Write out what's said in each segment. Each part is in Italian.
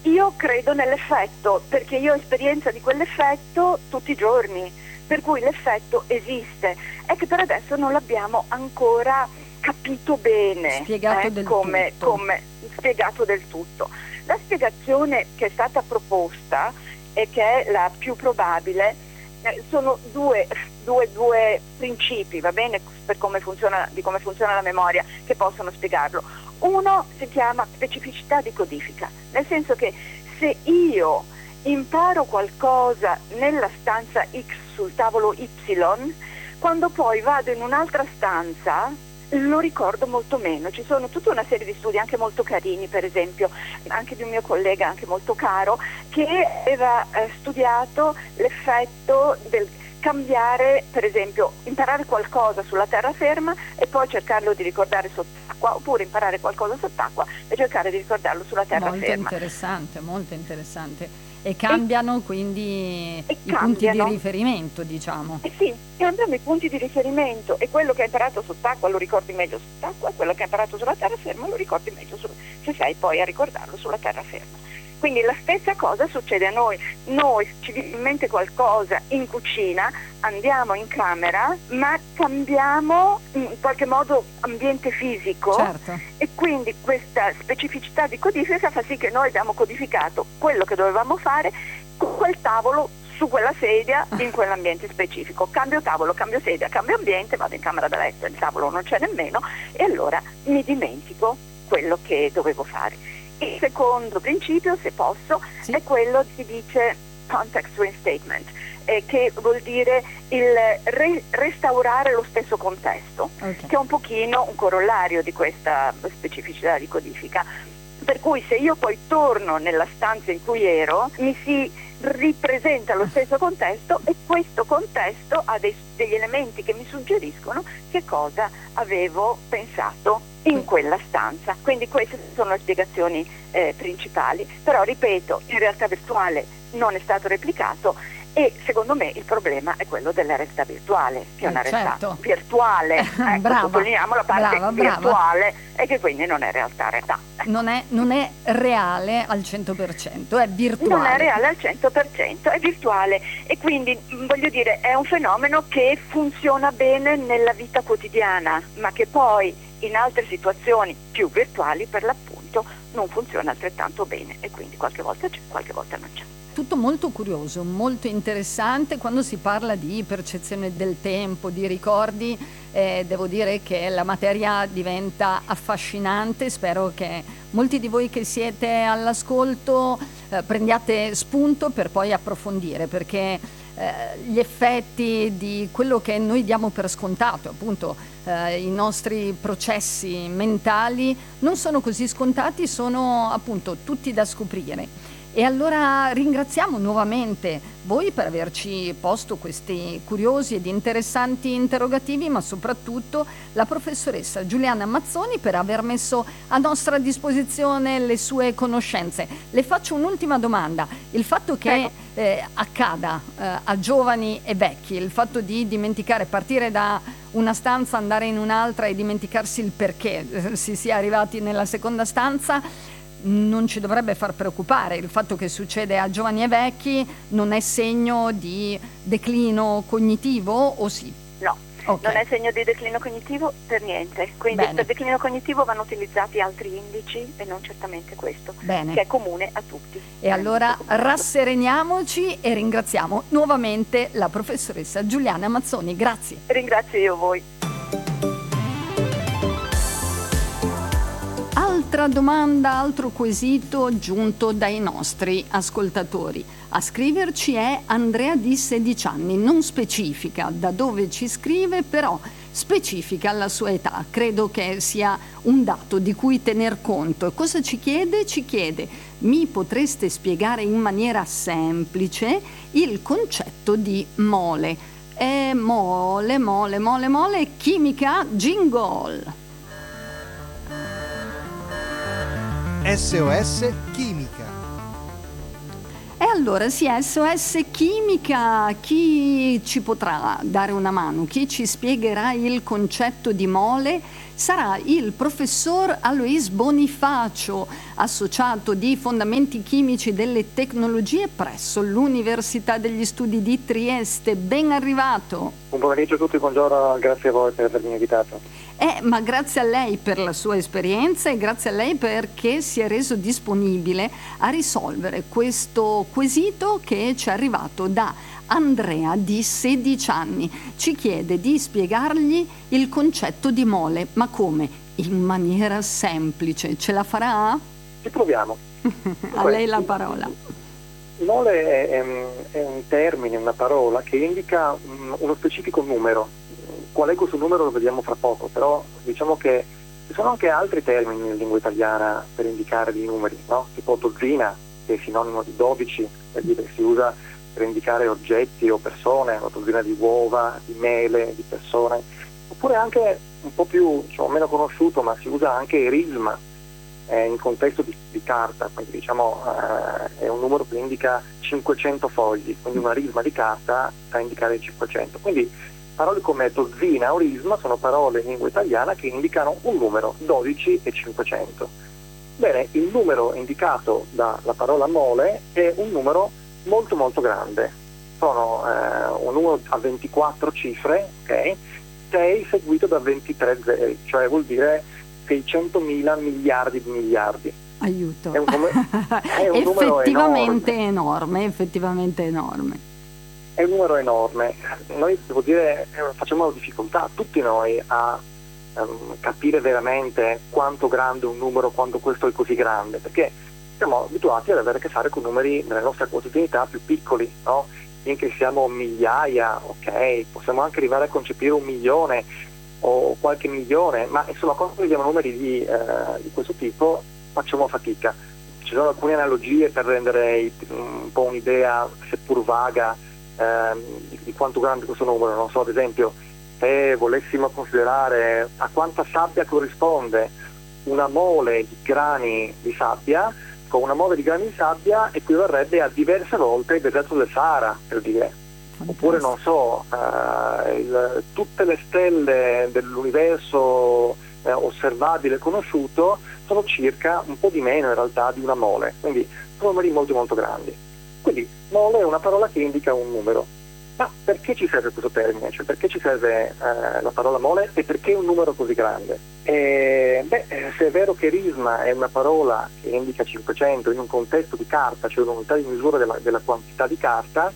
Io credo nell'effetto, perché io ho esperienza di quell'effetto tutti i giorni, per cui l'effetto esiste, è che per adesso non l'abbiamo ancora capito bene, spiegato del come spiegato del tutto. La spiegazione che è stata proposta e che è la più probabile sono due principi, va bene, per come funziona la memoria, che possono spiegarlo. Uno si chiama specificità di codifica, nel senso che se io imparo qualcosa nella stanza X sul tavolo Y, quando poi vado in un'altra stanza lo ricordo molto meno. Ci sono tutta una serie di studi anche molto carini, per esempio anche di un mio collega anche molto caro, che aveva studiato l'effetto del cambiare, per esempio imparare qualcosa sulla terraferma e poi cercarlo di ricordare sott'acqua, oppure imparare qualcosa sott'acqua e cercare di ricordarlo sulla terraferma. Molto interessante. E cambiano quindi punti di riferimento, diciamo. Sì, cambiano i punti di riferimento, e quello che hai imparato sott'acqua lo ricordi meglio sott'acqua, e quello che hai imparato sulla terraferma lo ricordi meglio se sei poi a ricordarlo sulla terraferma. Quindi la stessa cosa succede a noi. Noi ci viene in mente qualcosa in cucina, andiamo in camera, ma cambiamo in qualche modo ambiente fisico. Certo. E quindi questa specificità di codifica fa sì che noi abbiamo codificato quello che dovevamo fare con quel tavolo, su quella sedia, in quell'ambiente specifico. Cambio tavolo, cambio sedia, cambio ambiente, vado in camera da letto, il tavolo non c'è nemmeno, e allora mi dimentico quello che dovevo fare. Il secondo principio, se posso, è quello che si dice context restatement, che vuol dire il restaurare lo stesso contesto, che è un pochino un corollario di questa specificità di codifica. Per cui se io poi torno nella stanza in cui ero, mi si ripresenta lo stesso contesto, e questo contesto ha degli elementi che mi suggeriscono che cosa avevo pensato in quella stanza. Quindi queste sono le spiegazioni principali, però ripeto, in realtà virtuale non è stato replicato, e secondo me il problema è quello della realtà virtuale, che è una realtà virtuale, sottolineiamo la parte virtuale, e che quindi non è realtà. Non è reale al 100%, è virtuale. Non è reale al 100%, è virtuale, e quindi voglio dire è un fenomeno che funziona bene nella vita quotidiana, ma che poi in altre situazioni più virtuali per l'appunto non funziona altrettanto bene, e quindi qualche volta c'è, qualche volta non c'è. Tutto molto curioso, molto interessante. Quando si parla di percezione del tempo, di ricordi, devo dire che la materia diventa affascinante. Spero che molti di voi che siete all'ascolto prendiate spunto per poi approfondire, perché gli effetti di quello che noi diamo per scontato, appunto i nostri processi mentali, non sono così scontati, sono appunto tutti da scoprire. E allora ringraziamo nuovamente voi per averci posto questi curiosi ed interessanti interrogativi, ma soprattutto la professoressa Giuliana Mazzoni per aver messo a nostra disposizione le sue conoscenze. Le faccio un'ultima domanda. Il fatto che accada a giovani e vecchi, il fatto di dimenticare, partire da una stanza, andare in un'altra e dimenticarsi il perché si sia arrivati nella seconda stanza, non ci dovrebbe far preoccupare. Il fatto che succede a giovani e vecchi non è segno di declino cognitivo, o sì? No, non è segno di declino cognitivo per niente. Quindi per declino cognitivo vanno utilizzati altri indici e non certamente questo, che è comune a tutti. E allora rassereniamoci e ringraziamo nuovamente la professoressa Giuliana Mazzoni. Grazie. Ringrazio io voi. Altra domanda, altro quesito giunto dai nostri ascoltatori. A scriverci è Andrea di 16 anni, non specifica da dove ci scrive, però specifica la sua età. Credo che sia un dato di cui tener conto. E cosa ci chiede? Ci chiede: mi potreste spiegare in maniera semplice il concetto di mole? Mole, chimica, jingle. SOS Chimica. E allora, sì, SOS Chimica, chi ci potrà dare una mano? Chi ci spiegherà il concetto di mole? Sarà il professor Alois Bonifacio, associato di Fondamenti Chimici delle Tecnologie presso l'Università degli Studi di Trieste. Ben arrivato! Buon pomeriggio a tutti, buongiorno, grazie a voi per avermi invitato. Ma grazie a lei per la sua esperienza e grazie a lei perché si è reso disponibile a risolvere questo quesito che ci è arrivato da Andrea di 16 anni. Ci chiede di spiegargli il concetto di mole, ma come? In maniera semplice. Ce la farà? Ci proviamo. A lei la parola. Mole è un termine, una parola che indica uno specifico numero. Qual è questo numero lo vediamo fra poco, però diciamo che ci sono anche altri termini in lingua italiana per indicare dei numeri, no? Tipo dozzina, che è sinonimo di 12, per dire, si usa per indicare oggetti o persone, una dozzina di uova, di mele, di persone, oppure anche un po' più, diciamo, meno conosciuto, ma si usa anche erisma in contesto di carta, quindi diciamo è un numero che indica 500 fogli, quindi una risma di carta sta a indicare 500. Quindi parole come dozzina o risma sono parole in lingua italiana che indicano un numero, 12 e 500. Bene, il numero indicato dalla parola mole è un numero molto molto grande. Sono un numero a 24 cifre, ok? 6 seguito da 23 zeri, cioè vuol dire 600.000 miliardi di miliardi. Aiuto. È un numero effettivamente enorme, effettivamente enorme. È un numero enorme. Noi, devo dire, facciamo difficoltà, tutti noi, a capire veramente quanto grande un numero, quando questo è così grande, perché siamo abituati ad avere a che fare con numeri nella nostra quotidianità più piccoli, no? Finché siamo migliaia, ok, possiamo anche arrivare a concepire 1 milione o qualche milione, ma insomma quando vediamo numeri di questo tipo facciamo fatica. Ci sono alcune analogie per rendere un po' un'idea, seppur vaga, di quanto grande questo numero. Non so, ad esempio, se volessimo considerare a quanta sabbia corrisponde una mole di grani di sabbia, con una mole di grani di sabbia equivarrebbe a diverse volte il deserto del Sahara, per dire. Oppure, non so, tutte le stelle dell'universo osservabile e conosciuto sono circa un po' di meno in realtà di una mole, quindi sono numeri molto molto grandi. Quindi mole è una parola che indica un numero. Ma perché ci serve questo termine? Cioè, perché ci serve la parola mole e perché un numero così grande? Se è vero che risma è una parola che indica 500 in un contesto di carta, cioè un'unità di misura della quantità di carta,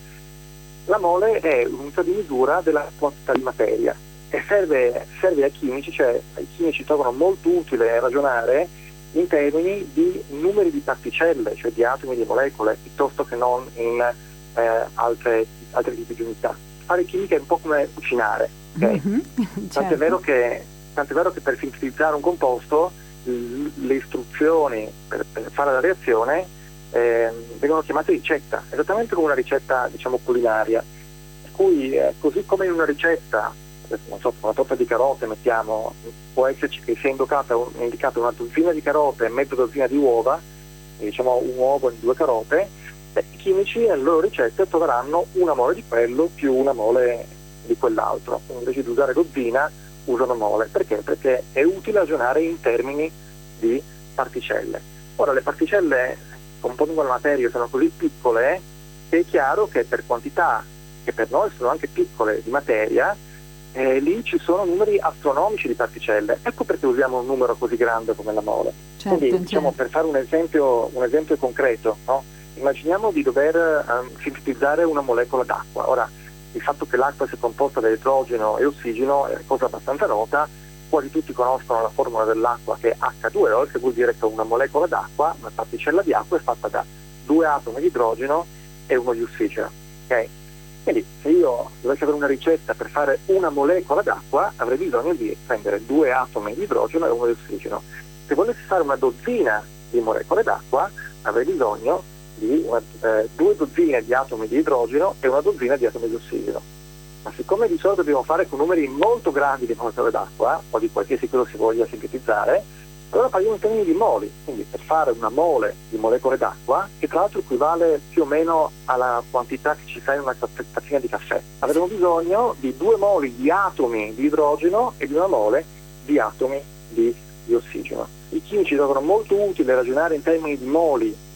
la mole è un'unità di misura della quantità di materia e serve ai chimici, cioè ai chimici trovano molto utile ragionare in termini di numeri di particelle, cioè di atomi, di molecole, piuttosto che non in altri tipi di unità. Fare chimica è un po' come cucinare, okay? Certo. Tant'è vero che per sintetizzare un composto le istruzioni per fare la reazione vengono chiamate ricetta, esattamente come una ricetta, diciamo, culinaria, per cui così come in una ricetta, non so, una torta di carote mettiamo, può esserci che sia indicata una dozzina di carote e mezza dozzina di uova, diciamo un uovo e 2 carote, i chimici nelle loro ricette troveranno una mole di quello più una mole di quell'altro. Quindi invece di usare dozzina usano mole. Perché? Perché è utile ragionare in termini di particelle. Ora, le particelle compongono la materia, sono così piccole che è chiaro che per quantità che per noi sono anche piccole di materia, lì ci sono numeri astronomici di particelle. Ecco perché usiamo un numero così grande come la mole. Certo, quindi diciamo, per fare un esempio concreto, no? Immaginiamo di dover sintetizzare una molecola d'acqua. Ora, il fatto che l'acqua sia composta da idrogeno e ossigeno è cosa abbastanza nota. Quasi tutti conoscono la formula dell'acqua, che è H2O, che vuol dire che una molecola d'acqua, una particella di acqua, è fatta da 2 atomi di idrogeno e 1 di ossigeno. Okay? Quindi se io dovessi avere una ricetta per fare una molecola d'acqua, avrei bisogno di prendere 2 atomi di idrogeno e 1 di ossigeno. Se volessi fare una dozzina di molecole d'acqua, avrei bisogno di 2 dozzine di atomi di idrogeno e 1 dozzina di atomi di ossigeno. Ma siccome di solito dobbiamo fare con numeri molto grandi di molecole d'acqua, o di qualsiasi cosa si voglia sintetizzare, Allora parliamo in termini di moli, quindi per fare una mole di molecole d'acqua, che tra l'altro equivale più o meno alla quantità che ci sta in una tazzina di caffè, avremo bisogno di 2 moli di atomi di idrogeno e di 1 mole di atomi di ossigeno. I chimici trovano molto utile ragionare in termini di moli